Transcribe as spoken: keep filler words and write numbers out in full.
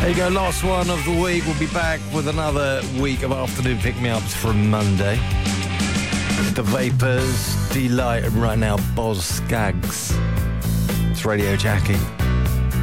There you go, last one of the week. We'll be back with another week of afternoon pick-me-ups from Monday. The Vapors, Delight, and right now, Boz Scaggs. It's Radio Jackie.